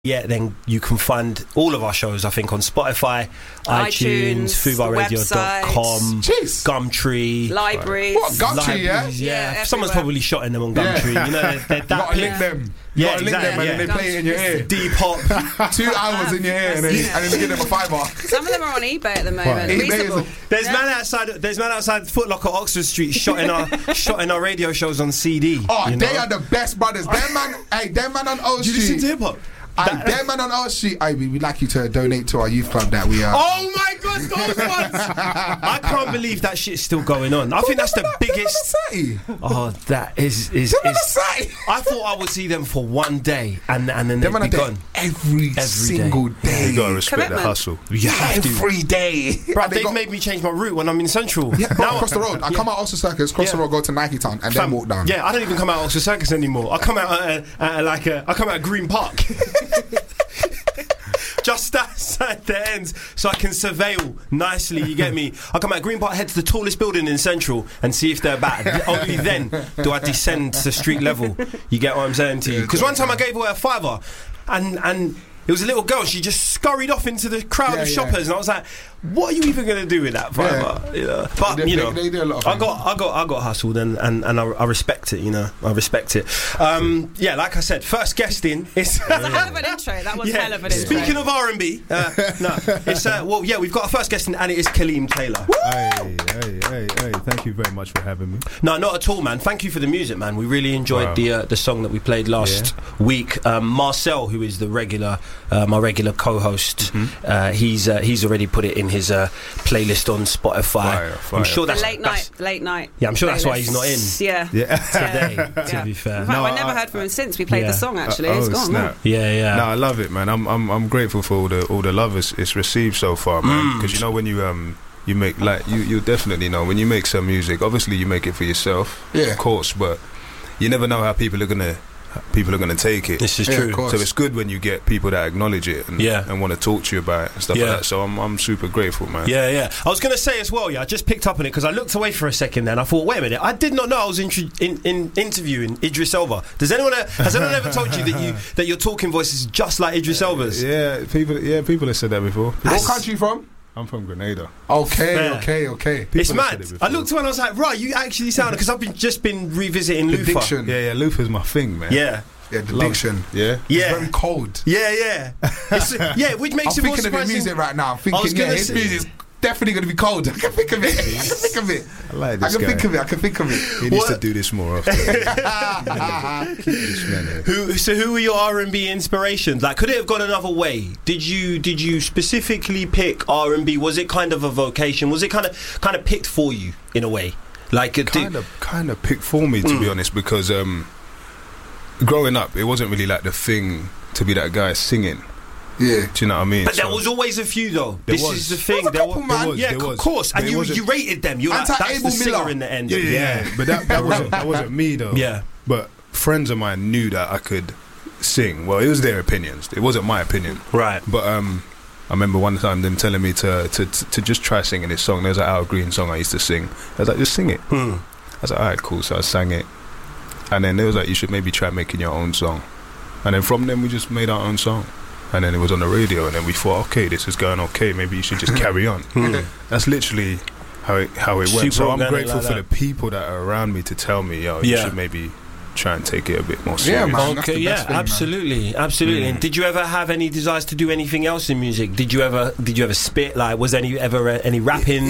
yet, then you can find all of our shows, I think, on Spotify, iTunes, FubarRadio.com, Gumtree, Libraries. What, Gumtree, yeah. Someone's probably shotting them on Gumtree. Yeah. You know, they're that gotta link them. You gotta link them, and then they play it in your ear. Depop. 2 hours in your ear, and then you give them a $5. Some of them are on eBay at the moment. Reasonable. There's man outside Foot Locker, Oxford Street, shotting our radio shows on CD. Oh, they are the best brothers. Them man on O Street. Do you listen to hip hop? Them man on O Street. We'd like you to donate to our youth club that we are. Oh my God, those ones! I can't believe that shit's still going on. I think that's the biggest. Oh, that is. I thought I would see them for one day and then they'd be gone. Every single day. You gotta respect the hustle. You have to. Every day. Bro, they've made me change my route when I'm in Central. Yeah, bro, across the road. I come out Oxford Circus, cross the road, go to Nike Town, and then walk down. Yeah, I don't even come out Oxford Circus anymore. I come out at Green Park. Just outside the ends, so I can surveil nicely. You get me? I come out Green Park, head to the tallest building in Central, and see if they're bad. Only then do I descend to street level. You get what I'm saying to you? Because one time I gave away a $5, and it was a little girl. She just scurried off into the crowd of shoppers, and I was like, "What are you even going to do with that $5?" You know? But they do a lot of I got hustled, and I respect it. You know, I respect it. Yeah, like I said, first guest in. It's a hell of an intro. That was hell of an intro. Speaking of R&B, we've got our first guest in, and it is Kaleem Taylor. Hey! Thank you very much for having me. No, not at all, man. Thank you for the music, man. We really enjoyed the song that we played last week. Marcel, who is my regular co-host, he's already put it in his playlist on Spotify. Fire. I'm sure that's late night. Yeah, I'm sure that's why he's not in. Today. To be fair, in fact, I never heard from him since we played the song. Actually, it's gone. Snap. Yeah. No, I love it, man. I'm grateful for all the love it's received so far, man. Because you know when you make, like, you definitely know when you make some music. Obviously, you make it for yourself, of course, but you never know how people are gonna take it. This is true. So it's good when you get people that acknowledge it and want to talk to you about it and stuff like that. So I'm super grateful, man. Yeah. I was going to say as well, I just picked up on it because I looked away for a second then. I thought, wait a minute, I did not know I was interviewing Idris Elba. Has anyone ever told you that your talking voice is just like Idris Elba's? Yeah, people have said that before. What country you from? I'm from Grenada. Okay. It's mad. I looked at it and I was like, right, you actually sound, because I've just been revisiting the Luther. Diction. Yeah, Luther's my thing, man. Yeah, the diction. Yeah. It's very cold. Yeah. Which makes it more surprising. I'm thinking of his music right now. I'm thinking, his music's definitely going to be cold. I can think of it. I like this guy. I can think of it. He needs to do this more often. Who were your R&B inspirations? Like, could it have gone another way? Did you specifically pick R&B? Was it kind of a vocation? Was it kind of picked for you in a way? Like kind of picked for me, to be honest, because growing up, it wasn't really like the thing to be that guy singing. Yeah, do you know what I mean? But there was always a few, though. This is the thing. There was. Of course. And you rated them. You were like, that's the singer in the end. Yeah. But that wasn't me, though. Yeah. But friends of mine knew that I could sing. Well, it was their opinions. It wasn't my opinion. Right. But I remember one time them telling me to just try singing this song. There's an Al Green song I used to sing. I was like, just sing it. I was like, all right, cool. So I sang it. And then they was like, you should maybe try making your own song. And then from them, we just made our own song. And then it was on the radio, and then we thought, okay, this is going okay, maybe you should just carry on. That's literally how it went. So I'm grateful for the people that are around me to tell me, you should maybe try and take it a bit more serious. Yeah, man. Okay, absolutely. And did you ever have any desires to do anything else in music? Did you ever spit? Like, was ever any rapping?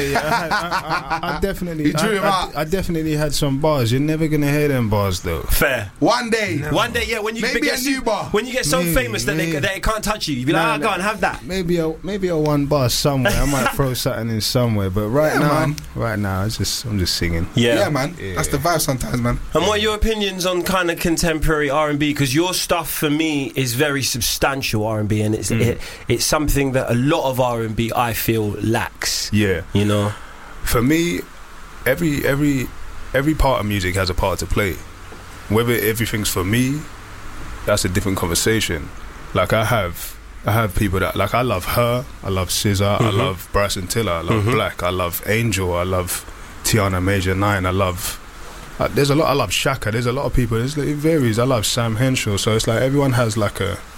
Yeah. I definitely. I definitely had some bars. You're never gonna hear them bars though. Fair. One day. Yeah. When you maybe get a new bar. When you get so famous that it can't touch you, you be like, go on, have that. Maybe a one bar somewhere. I might throw something in somewhere. But right now, I'm just singing. Yeah, man. That's the vibe sometimes, man. And what are your opinions on kind of contemporary R&B? Because your stuff for me is very substantial R&B, and it's something that a lot of R&B I feel lacks. Yeah, you know. For me, every part of music has a part to play. Whether everything's for me, that's a different conversation. Like I have people that, like, I love her, I love SZA, I love Bryson Tiller, I love Black, I love Angel, I love Tiana Major 9, I love. There's a lot. I love Shaka. There's a lot of people. It varies. I love Sam Henshaw. So it's like everyone has like a